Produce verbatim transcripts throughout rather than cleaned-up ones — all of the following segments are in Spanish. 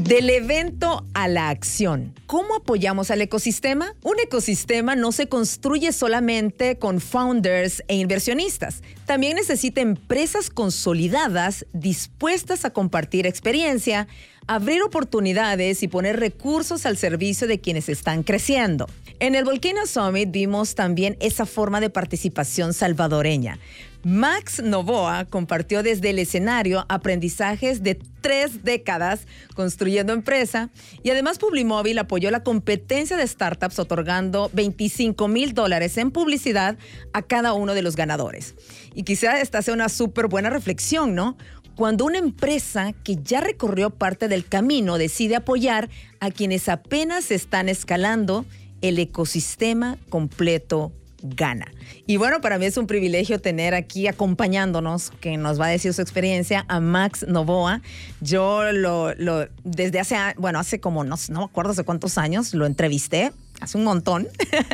Del evento a la acción. ¿Cómo apoyamos al ecosistema? Un ecosistema no se construye solamente con founders e inversionistas. También necesita empresas consolidadas dispuestas a compartir experiencia, abrir oportunidades y poner recursos al servicio de quienes están creciendo. En el Volcano Summit vimos también esa forma de participación salvadoreña. Max Novoa compartió desde el escenario aprendizajes de tres décadas construyendo empresa y además Publimóvil apoyó la competencia de startups otorgando veinticinco mil dólares en publicidad a cada uno de los ganadores. Y quizá esta sea una súper buena reflexión, ¿no? Cuando una empresa que ya recorrió parte del camino decide apoyar a quienes apenas están escalando, el ecosistema completo gana. Y bueno, para mí es un privilegio tener aquí acompañándonos, que nos va a decir su experiencia, a Max Novoa. Yo lo, lo desde hace, bueno, hace como, no, no me acuerdo hace cuántos años, lo entrevisté, hace un montón,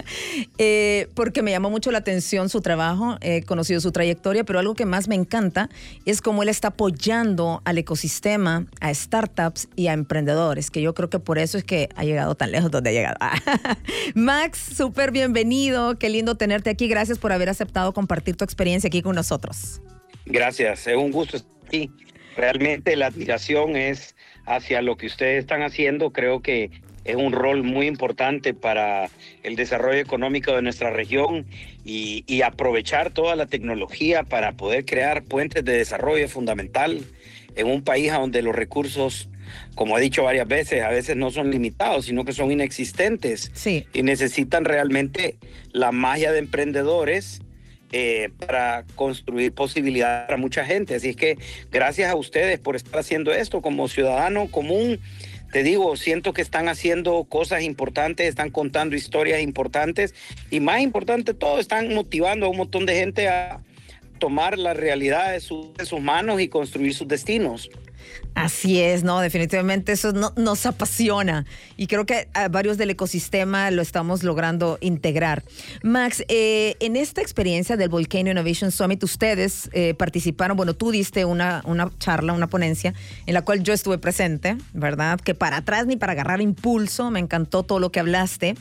eh, porque me llamó mucho la atención su trabajo, he conocido su trayectoria, pero algo que más me encanta es cómo él está apoyando al ecosistema, a startups y a emprendedores, que yo creo que por eso es que ha llegado tan lejos donde ha llegado. Max, súper bienvenido, qué lindo tenerte aquí, gracias por haber aceptado compartir tu experiencia aquí con nosotros. Gracias, es un gusto estar aquí. Realmente la admiración es hacia lo que ustedes están haciendo, creo que es un rol muy importante para el desarrollo económico de nuestra región y, y aprovechar toda la tecnología para poder crear puentes de desarrollo fundamental en un país donde los recursos, como he dicho varias veces, a veces no son limitados, sino que son inexistentes. Sí. Y necesitan realmente la magia de emprendedores eh, para construir posibilidades para mucha gente. Así es que gracias a ustedes por estar haciendo esto como ciudadano común. Te digo, siento que están haciendo cosas importantes, están contando historias importantes y más importante todo, están motivando a un montón de gente a tomar la realidad de, su, de sus manos y construir sus destinos. Así es, no, definitivamente eso no, nos apasiona y creo que a varios del ecosistema lo estamos logrando integrar. Max, eh, en esta experiencia del Volcano Innovation Summit, ustedes eh, participaron, bueno, tú diste una, una charla, una ponencia en la cual yo estuve presente, ¿verdad? Que para atrás ni para agarrar impulso, me encantó todo lo que hablaste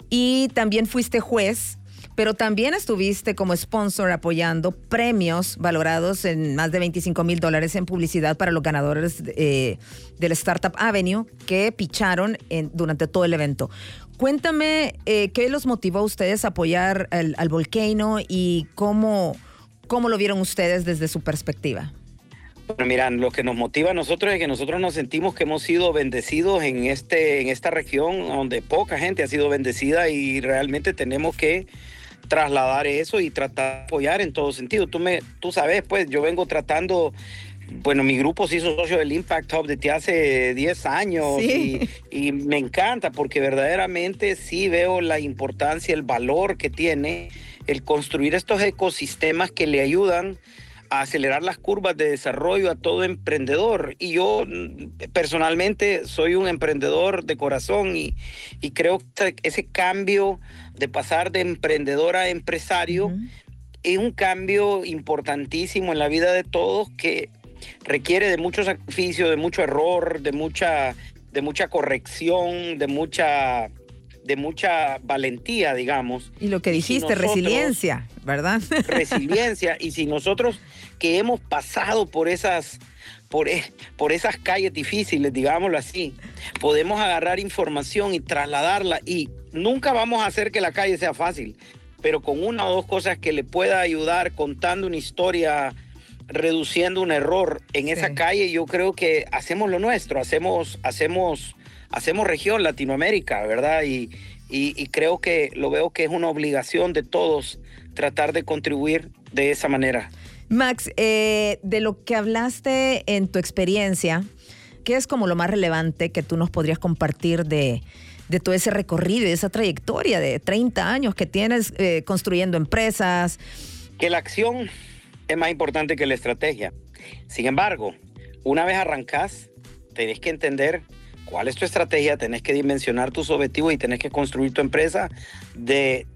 y también fuiste juez. Pero también estuviste como sponsor apoyando premios valorados en más de veinticinco mil dólares en publicidad para los ganadores eh, del Startup Avenue que picharon en, durante todo el evento. Cuéntame eh, qué los motivó a ustedes a apoyar al, al Volcano y cómo, cómo lo vieron ustedes desde su perspectiva. Bueno, miran, lo que nos motiva a nosotros es que nosotros nos sentimos que hemos sido bendecidos en, este, en esta región donde poca gente ha sido bendecida y realmente tenemos que trasladar eso y tratar de apoyar en todo sentido. Tú, me, tú sabes, pues yo vengo tratando, bueno, mi grupo se hizo socio del Impact Hub desde hace diez años. Sí. y, y me encanta porque verdaderamente sí veo la importancia, el valor que tiene el construir estos ecosistemas que le ayudan a acelerar las curvas de desarrollo a todo emprendedor. Y yo personalmente soy un emprendedor de corazón y, y creo que ese cambio de pasar de emprendedor a empresario uh-huh. es un cambio importantísimo en la vida de todos que requiere de mucho sacrificio, de mucho error, de mucha, de mucha corrección, de mucha... de mucha valentía, digamos. Y lo que dijiste, si nosotros, resiliencia, ¿verdad? Resiliencia, y si nosotros que hemos pasado por esas, por, por esas calles difíciles, digámoslo así, podemos agarrar información y trasladarla, y nunca vamos a hacer que la calle sea fácil, pero con una o dos cosas que le pueda ayudar contando una historia, reduciendo un error en sí. esa calle, yo creo que hacemos lo nuestro, hacemos, hacemos Hacemos región Latinoamérica, ¿verdad? Y, y, y creo que lo veo que es una obligación de todos tratar de contribuir de esa manera. Max, eh, de lo que hablaste en tu experiencia, ¿qué es como lo más relevante que tú nos podrías compartir de, de todo ese recorrido y de esa trayectoria de treinta años que tienes eh, construyendo empresas? Que la acción es más importante que la estrategia. Sin embargo, una vez arrancás, tenés que entender cuál es tu estrategia, tenés que dimensionar tus objetivos y tenés que construir tu empresa de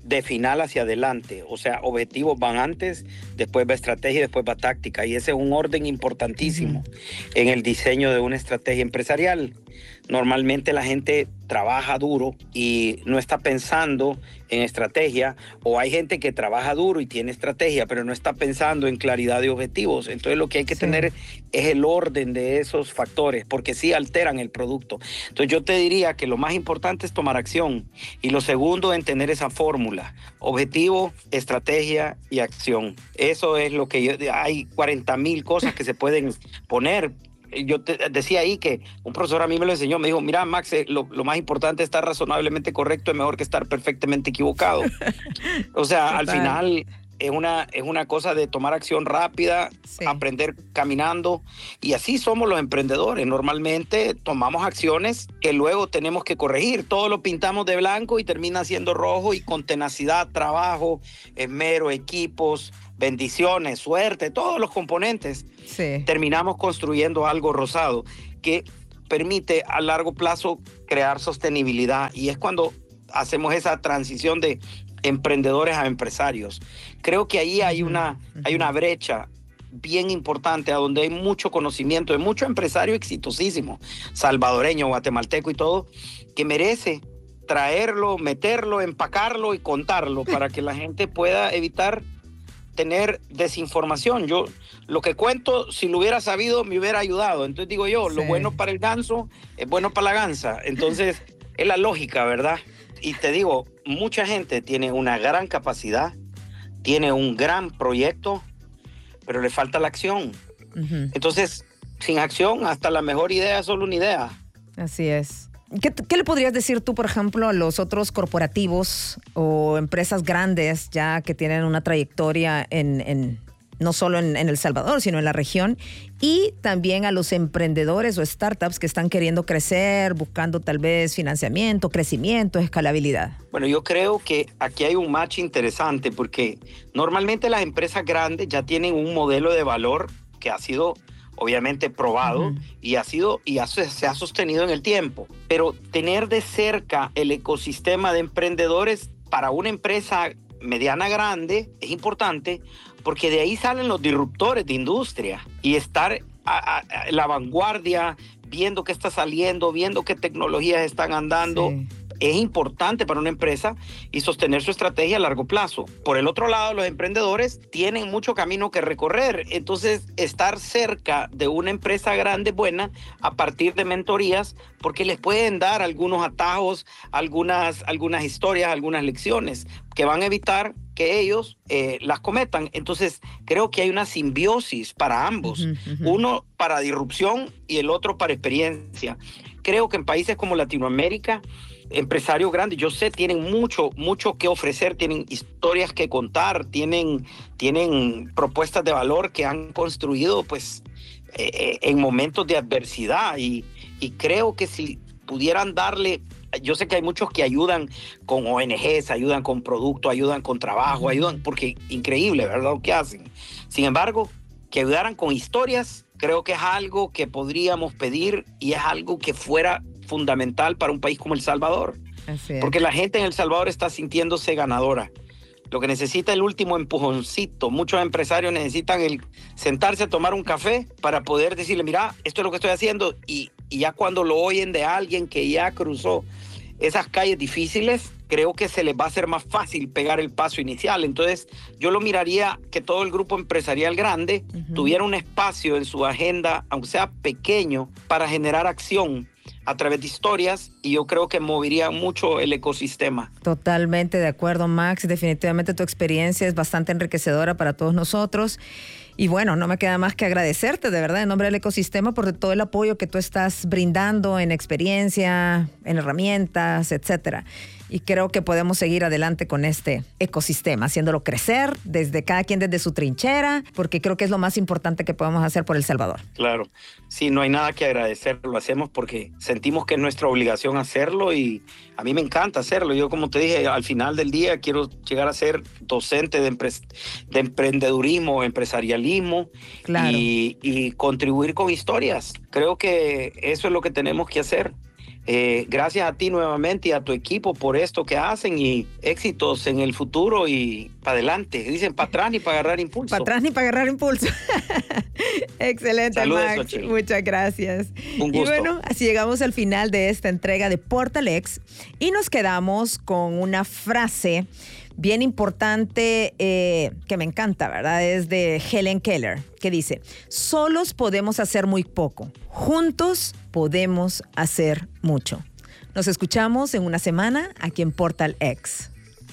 de final hacia adelante. O sea, objetivos van antes, después va estrategia y después va táctica. Y ese es un orden importantísimo uh-huh. en el diseño de una estrategia empresarial. Normalmente la gente trabaja duro y no está pensando en estrategia, o hay gente que trabaja duro y tiene estrategia, pero no está pensando en claridad de objetivos. Entonces lo que hay que sí. tener es el orden de esos factores, porque sí alteran el producto. Entonces yo te diría que lo más importante es tomar acción, y lo segundo en tener esa fórmula: objetivo, estrategia y acción. Eso es lo que yo, hay cuarenta mil cosas que se pueden poner. Yo te decía ahí que un profesor a mí me lo enseñó, me dijo, mira, Max, eh, lo, lo más importante es estar razonablemente correcto, es mejor que estar perfectamente equivocado. O sea, al final es una, es una cosa de tomar acción rápida, sí. aprender caminando, y así somos los emprendedores. Normalmente tomamos acciones que luego tenemos que corregir. Todo lo pintamos de blanco y termina siendo rojo, y con tenacidad, trabajo, esmero, equipos, bendiciones, suerte, todos los componentes, sí. terminamos construyendo algo rosado que permite a largo plazo crear sostenibilidad, y es cuando hacemos esa transición de emprendedores a empresarios. Creo que ahí hay una, hay una brecha bien importante, a donde hay mucho conocimiento de mucho empresario exitosísimo, salvadoreño, guatemalteco y todo, que merece traerlo, meterlo, empacarlo y contarlo para que la gente pueda evitar tener desinformación. Yo lo que cuento, si lo hubiera sabido, me hubiera ayudado. Entonces digo yo, sí. lo bueno para el ganso es bueno para la gansa. Entonces es la lógica, ¿verdad? Y te digo, mucha gente tiene una gran capacidad, tiene un gran proyecto, pero le falta la acción. Uh-huh. Entonces, sin acción, hasta la mejor idea es solo una idea. Así es. ¿Qué, ¿Qué le podrías decir tú, por ejemplo, a los otros corporativos o empresas grandes ya que tienen una trayectoria en, en no solo en, en El Salvador, sino en la región, y también a los emprendedores o startups que están queriendo crecer, buscando tal vez financiamiento, crecimiento, escalabilidad? Bueno, yo creo que aquí hay un match interesante, porque normalmente las empresas grandes ya tienen un modelo de valor que ha sido obviamente probado uh-huh. y ha sido y ha, se ha sostenido en el tiempo. Pero tener de cerca el ecosistema de emprendedores para una empresa mediana grande es importante, porque de ahí salen los disruptores de industria, y estar a, a, a la vanguardia, viendo qué está saliendo, viendo qué tecnologías están andando. Sí. Es importante para una empresa y sostener su estrategia a largo plazo. Por el otro lado, los emprendedores tienen mucho camino que recorrer. Entonces, estar cerca de una empresa grande buena a partir de mentorías, porque les pueden dar algunos atajos, algunas, algunas historias, algunas lecciones que van a evitar que ellos eh, las cometan. Entonces, creo que hay una simbiosis para ambos. Uh-huh, uh-huh. Uno para disrupción y el otro para experiencia. Creo que en países como Latinoamérica, empresarios grandes, yo sé, tienen mucho, mucho que ofrecer, tienen historias que contar, tienen, tienen propuestas de valor que han construido pues, eh, en momentos de adversidad, y, y creo que si pudieran darle, yo sé que hay muchos que ayudan con O N Ges, ayudan con productos, ayudan con trabajo, ayudan, porque increíble, ¿verdad?, lo que hacen. Sin embargo, que ayudaran con historias, creo que es algo que podríamos pedir, y es algo que fuera fundamental para un país como El Salvador. Así es. Porque la gente en El Salvador está sintiéndose ganadora. Lo que necesita es el último empujoncito. Muchos empresarios necesitan el sentarse a tomar un café para poder decirle, mira, esto es lo que estoy haciendo, y, y ya cuando lo oyen de alguien que ya cruzó esas calles difíciles, creo que se les va a hacer más fácil pegar el paso inicial. Entonces, yo lo miraría que todo el grupo empresarial grande uh-huh. tuviera un espacio en su agenda, aunque sea pequeño, para generar acción a través de historias, y yo creo que movería mucho el ecosistema. Totalmente de acuerdo, Max. Definitivamente tu experiencia es bastante enriquecedora para todos nosotros. Y bueno, no me queda más que agradecerte de verdad en nombre del ecosistema por todo el apoyo que tú estás brindando en experiencia, en herramientas, etcétera. Y creo que podemos seguir adelante con este ecosistema, haciéndolo crecer desde cada quien desde su trinchera, porque creo que es lo más importante que podemos hacer por El Salvador. Claro, sí, no hay nada que agradecer, lo hacemos porque sentimos que es nuestra obligación hacerlo, y a mí me encanta hacerlo. Yo, como te dije, al final del día quiero llegar a ser docente de, empre- de emprendedurismo, empresarialismo, claro. y, y contribuir con historias. Creo que eso es lo que tenemos que hacer. Eh, gracias a ti nuevamente y a tu equipo por esto que hacen y éxitos en el futuro y para adelante. Dicen para atrás ni para agarrar impulso. Para atrás ni para agarrar impulso. Excelente, Saludos, Max. Xochitl. Muchas gracias. Un gusto. Y bueno, así llegamos al final de esta entrega de Portalex y nos quedamos con una frase bien importante eh, que me encanta, ¿verdad? Es de Helen Keller, que dice: solos podemos hacer muy poco, juntos podemos hacer mucho. Nos escuchamos en una semana aquí en Portal X.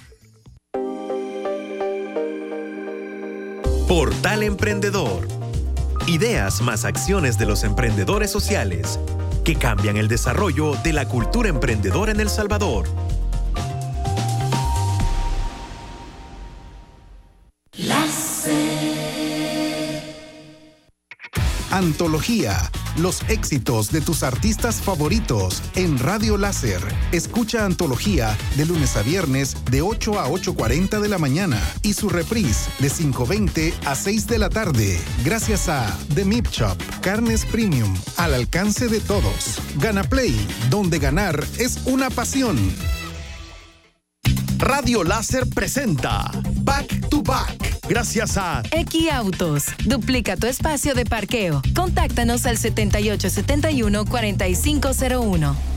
Portal Emprendedor. Ideas más acciones de los emprendedores sociales que cambian el desarrollo de la cultura emprendedora en El Salvador. Antología, los éxitos de tus artistas favoritos en Radio Láser. Escucha Antología de lunes a viernes de ocho a ocho cuarenta de la mañana y su reprise de cinco veinte a seis de la tarde. Gracias a The Meat Shop, carnes premium al alcance de todos. Gana Play, donde ganar es una pasión. Radio Láser presenta Back to Back. Gracias a Equiautos. Duplica tu espacio de parqueo. Contáctanos al setenta y ocho setenta y uno cuarenta y cinco cero uno.